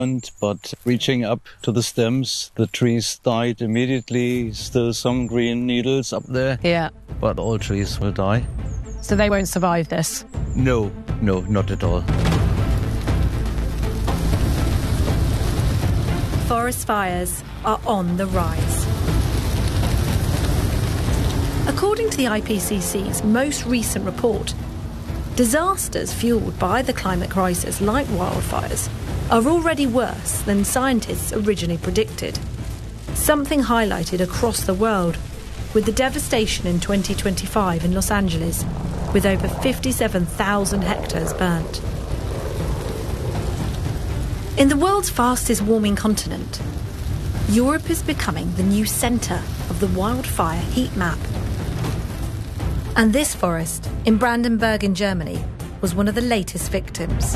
but reaching up to the stems, the trees died immediately. Still some green needles up there. Yeah. But all trees will die. So they won't survive this? No, not at all. Forest fires are on the rise. According to the IPCC's most recent report, disasters fueled by the climate crisis, like wildfires, are already worse than scientists originally predicted. Something highlighted across the world with the devastation in 2025 in Los Angeles, with over 57,000 hectares burnt. In the world's fastest warming continent, Europe is becoming the new centre of the wildfire heat map. And this forest in Brandenburg in Germany was one of the latest victims.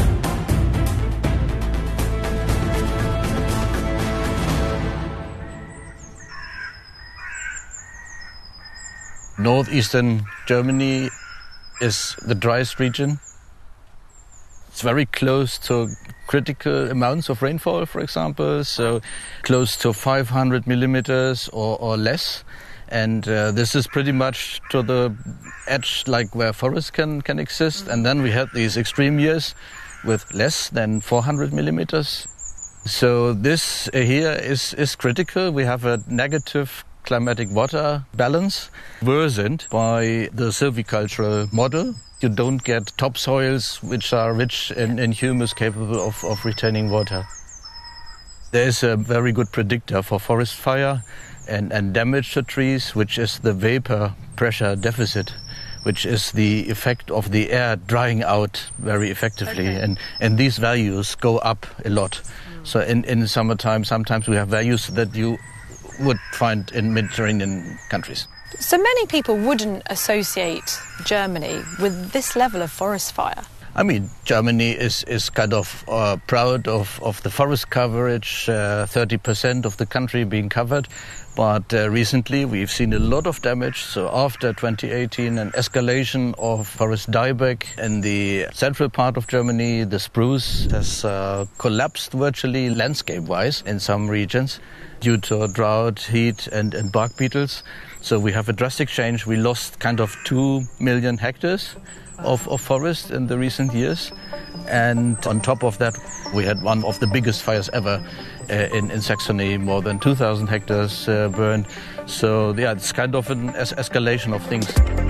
Northeastern Germany is the driest region. It's very close to critical amounts of rainfall, for example, so close to 500 millimeters or less. And this is pretty much to the edge, like where forests can exist. And then we had these extreme years with less than 400 millimeters. So this here is critical. We have a negative climatic water balance worsened by the silvicultural model. You don't get topsoils which are rich in humus capable of retaining water. There is a very good predictor for forest fire and damage to trees, which is the vapor pressure deficit, which is the effect of the air drying out very effectively. Okay. And these values go up a lot. So in summertime, sometimes we have values that you would find in Mediterranean countries. So many people wouldn't associate Germany with this level of forest fire. I mean, Germany is kind of proud of the forest coverage, 30% of the country being covered. But recently we've seen a lot of damage. So after 2018, an escalation of forest dieback in the central part of Germany. The spruce has collapsed virtually landscape-wise in some regions due to drought, heat and bark beetles. So we have a drastic change. We lost kind of 2 million hectares of forest in the recent years. And on top of that, we had one of the biggest fires ever in Saxony, more than 2,000 hectares burned. So yeah, it's kind of an escalation of things.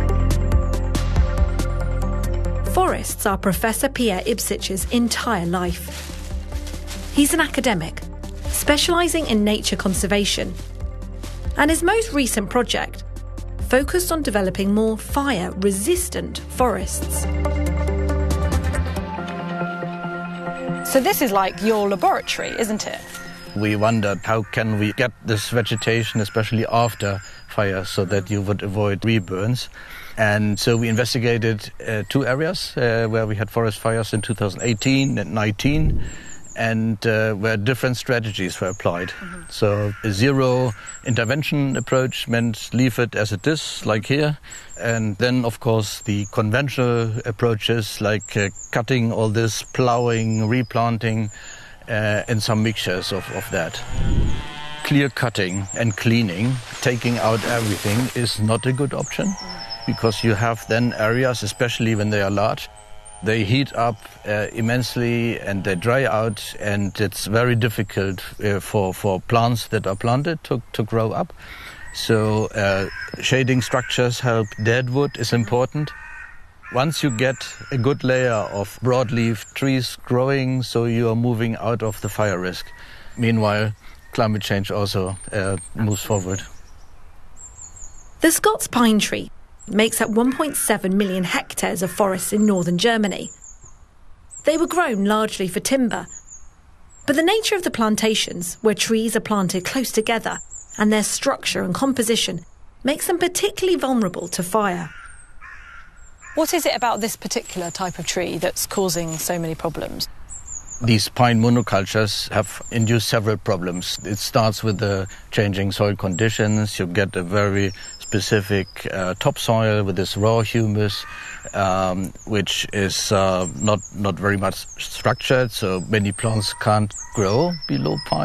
Forests are Professor Pierre Ipsich's entire life. He's an academic, specialising in nature conservation. And his most recent project focused on developing more fire-resistant forests. So this is like your laboratory, isn't it? We wondered how can we get this vegetation, especially after fire, so that you would avoid reburns. And so we investigated 2 areas where we had forest fires in 2018 and 2019, and where different strategies were applied. Mm-hmm. So a zero intervention approach meant leave it as it is, like here. And then, of course, the conventional approaches like cutting all this, plowing, replanting, and some mixtures of that. Clear cutting and cleaning, taking out everything, is not a good option, because you have then areas, especially when they are large, they heat up immensely and they dry out, and it's very difficult for plants that are planted to grow up. So shading structures help. Deadwood is important. Once you get a good layer of broadleaf trees growing, so you are moving out of the fire risk. Meanwhile, climate change also moves forward. The Scots pine tree makes up 1.7 million hectares of forests in northern Germany. They were grown largely for timber. But the nature of the plantations, where trees are planted close together, and their structure and composition makes them particularly vulnerable to fire. What is it about this particular type of tree that's causing so many problems? These pine monocultures have induced several problems. It starts with the changing soil conditions. You get a very specific topsoil with this raw humus, which is not very much structured, so many plants can't grow below pine.